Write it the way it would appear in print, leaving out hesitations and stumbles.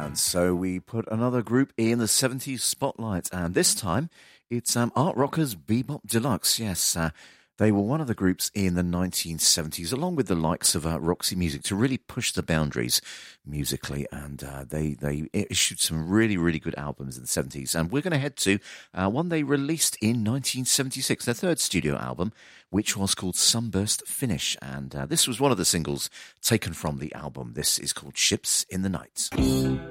And so we put another group in the 70s spotlight, and this time it's Art Rockers Bebop Deluxe. Yes, they were one of the groups in the 1970s, along with the likes of Roxy Music, to really push the boundaries musically, and they issued some really, really good albums in the 70s. And we're going to head to one they released in 1976, their third studio album, which was called Sunburst Finish, and this was one of the singles taken from the album. This is called Ships in the Night.